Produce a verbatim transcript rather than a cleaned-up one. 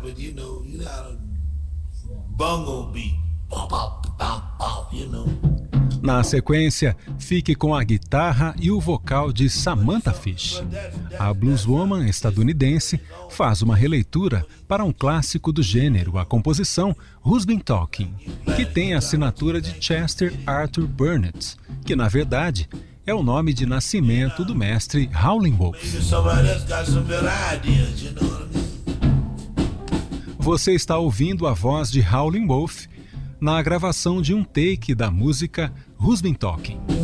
but you know, you got a bungle beat. You know. Na sequência, fique com a guitarra e o vocal de Samantha Fish. A blueswoman estadunidense faz uma releitura para um clássico do gênero, a composição Who's Been Talking, que tem a assinatura de Chester Arthur Burnett, que na verdade é o nome de nascimento do mestre Howlin' Wolf. Você está ouvindo a voz de Howlin' Wolf na gravação de um take da música Who's Been Talking.